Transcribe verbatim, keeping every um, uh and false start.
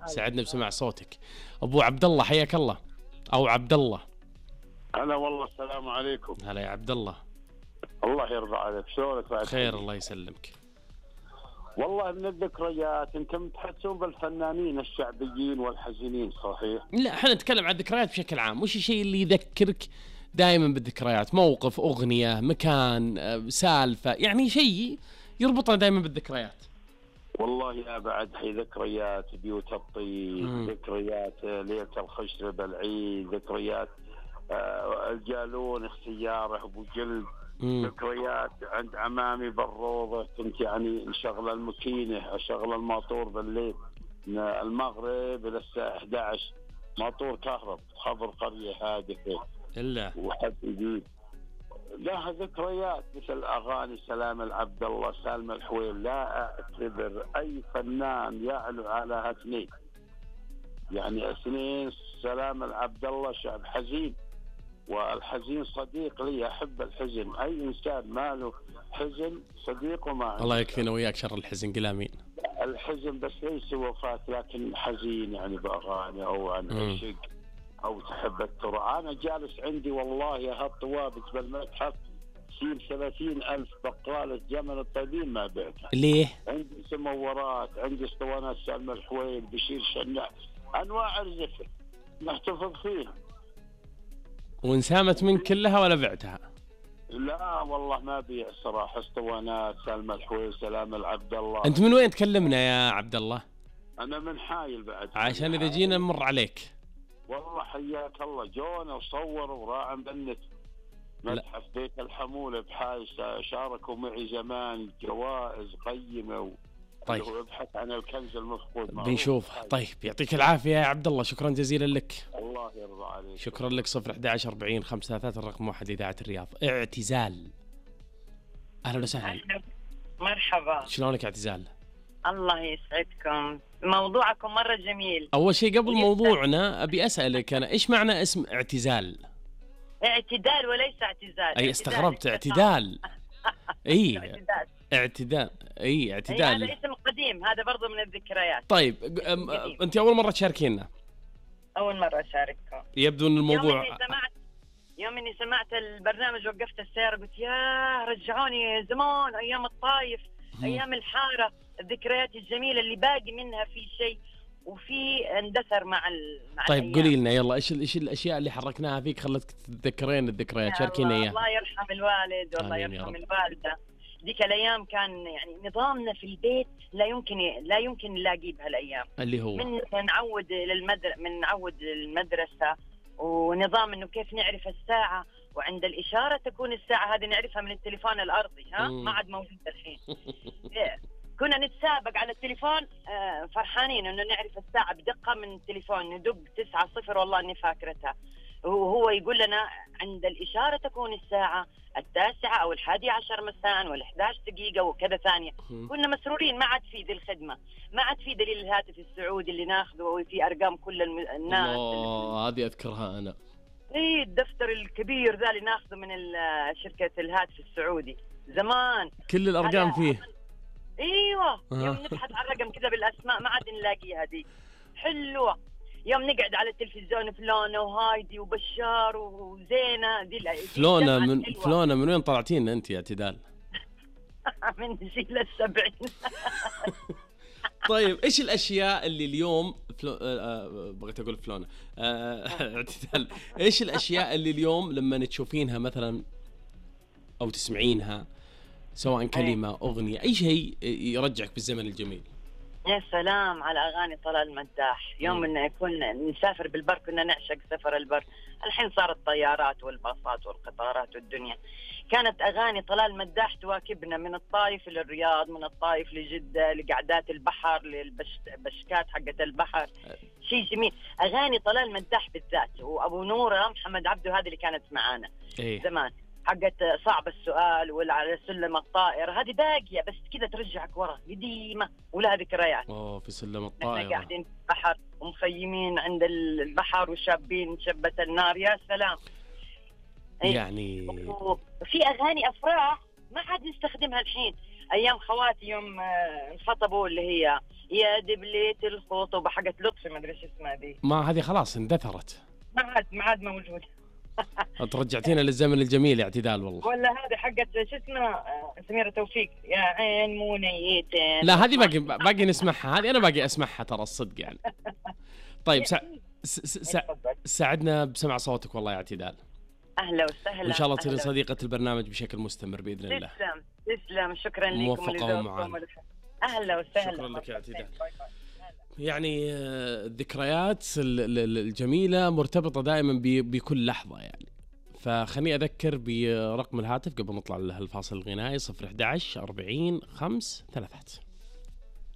سعدنا بسماع صوتك. ابو عبد الله حياك الله، او عبد الله. هلا والله، السلام عليكم. هلا يا عبد الله. الله يرضى عليك، شلونك بعد؟ خير الله يسلمك. والله من الذكريات انتم تحسون بالفنانين الشعبيين والحزينين، صحيح؟ لا احنا نتكلم عن الذكريات بشكل عام. وش الشيء اللي يذكرك دائما بالذكريات؟ موقف، اغنيه، مكان، سالفه، يعني شيء يربطنا دائما بالذكريات. والله يا بعد هي ذكريات بيوت الطيب، مم. ذكريات ليله الخشرب العيد، ذكريات آه الجالون السياره ابو جلد، مم. ذكريات عند عمامي بالروضه، كنت يعني نشغل المكينه، اشغل الماطور بالليل من المغرب الى الساعه إحدى عشر، ماطور كهرب، خبر قريه هادفه الا وحد جديد. لها ذكريات مثل اغاني سلام العبد الله، سالم الحويل. لا اعتبر اي فنان يعلو على اثنين، يعني اثنين. سلام العبد الله شعب حزين، والحزين صديق لي، احب الحزن. اي انسان ماله حزن صديقه ما عنده. الله يكفينا وياك شر الحزن، قل امين. الحزن بس ليس وفاة، لكن حزين يعني باغاني او عن عشق او تحب الترى. انا جالس عندي والله يا هالطوابق بالمتحف سين ثلاثين ألف بقالة زمن الطيبين ما بعتها. ليه؟ عندي سمورات، عندي اسطوانات سالم الحويل، بشير شنع، انواع الزفر نحتفظ فيها. وانسامت من كلها ولا بعتها؟ لا والله ما بيع صراحه. اسطوانات سالم الحويل، سلام العبد الله. انت من وين تكلمنا يا عبد الله؟ انا من حايل بعد، عشان اذا جينا نمر عليك. والله حياك الله، جونا وصوروا وراعا بنت متحف بيت الحمولة بحاي، شاركوا معي زمان جوائز قيمة و... طيب ابحث عن الكنز المفقود. بنشوف. طيب يعطيك العافية يا عبد الله، شكرا جزيلا لك. الله يرضى عليك. شكرا لك. صفر أحد عشر أربعين خمسة ثلاثة الرقم واحد إذاعة الرياض. اعتزال، أهلا وسهلا. مرحبا، شلونك اعتزال؟ الله يسعدكم، موضوعكم مرة جميل. أول شيء قبل موضوعنا أبي أسألك أنا، إيش معنى اسم اعتزال؟ اعتدال وليس اعتزال. أي استغربت، اعتدال. اي اعتدال. اعتدال اي اعتدال. هذا اسم قديم، هذا برضو من الذكريات. طيب انت اول مره تشاركينا؟ اول مره اشارككم. يبدو ان الموضوع يوم اني سمعت يوم اني سمعت البرنامج وقفت السياره قلت يا رجعوني زمان، ايام الطايف، ايام الحاره، الذكريات الجميله اللي باقي منها في شيء وفي اندثر مع ال... مع طيب الأيام. قولي لنا يلا، ايش ايش الاشياء اللي حركناها فيك خلتك تتذكرين الذكريات؟ شاركينا اياها. الله يرحم الوالد والله يرحم الوالده. ذيك الايام كان يعني نظامنا في البيت لا يمكن لا يمكن نلاقيه بهالايام، اللي هو من نعود للمدرسه من نعود للمدرسه، ونظام انه كيف نعرف الساعه، وعند الاشاره تكون الساعه هذه نعرفها من التليفون الارضي، ها ما عاد موجود الحين. كنا نتسابق على التليفون، فرحانين انه نعرف الساعه بدقه من التليفون، ندق تسعة صفر والله اني فاكرتها، وهو يقول لنا عند الاشاره تكون الساعه التاسعه او الحادي عشر مساء والإحدى عشر دقيقه وكذا ثانيه. كنا مسرورين، ما عاد في ذي الخدمه، ما عاد في دليل الهاتف السعودي اللي ناخذه وفي ارقام كل الناس. الله هذه اذكرها انا. اي الدفتر الكبير ذا اللي ناخذه من شركه الهاتف السعودي زمان، كل الارقام فيه. ايوه يوم نبحث عن رقم كذا بالاسماء ما عاد نلاقيها. دي حلوه. يوم نقعد على التلفزيون فلانه وهايدي وبشار وزينه، دي فلانه من فلانه من وين طلعتين انت يا اعتدال؟ من جيل السبعين. طيب ايش الاشياء اللي اليوم فلو... آه... بغيت اقول فلانه آه... اعتدال، ايش الاشياء اللي اليوم لما تشوفينها مثلا او تسمعينها، سواء كلمه اغنيه اي شيء، يرجعك بالزمن الجميل؟ يا سلام على أغاني طلال المداح. يوم إن كنا نسافر بالبر كنا نعشق سفر البر. الحين صارت طيارات والباصات والقطارات والدنيا. كانت أغاني طلال المداح تواكبنا من الطائف للرياض، من الطائف لجدة، لقعدات البحر، للبشكات حقة البحر. شيء جميل. أغاني طلال المداح بالذات، وأبو نورة محمد عبده هذه اللي كانت معانا إيه؟ زمان. حقت صعب السؤال ولا على سلم الطائر، هذه باقية بس كذا ترجعك ورا، قديمة ولها ذكريات. اوه في سلم الطائر. احنا قاعدين في البحر ومخيمين عند البحر وشابين شبة النار، يا سلام. يعني في أغاني أفراح ما حد نستخدمها الحين، ايام خواتي يوم آه، انخطبوا، اللي هي يا دبليت الخطوبه حقت لطفي، ما ادري ايش اسمها دي. ما هذه خلاص اندثرت. ما عاد ما عاد موجوده. ترجعتينا للزمن الجميل يا اعتدال والله. ولا هذه حقت شو اسمها آه، سميرة توفيق، يا عين مو نيتين. لا هذه باقي باقي نسمعها، هذه انا باقي اسمعها ترى الصدق يعني. طيب سع... س... س... ساعدنا بسمع صوتك والله يا اعتدال. اهلا وسهلا، وان شاء الله تصيرين صديقة البرنامج بشكل مستمر باذن الله. تسلم تسلم، شكرا لكم. موفقة ومعانا. اهلا وسهلا. شكرا لك يا اعتدال. يعني الذكريات الجميلة مرتبطة دائما بكل لحظة يعني. فخليني أذكر برقم الهاتف قبل نطلع لهالفاصل الغنائي: صفر أحد عشر أربعين خمس ثلاثات.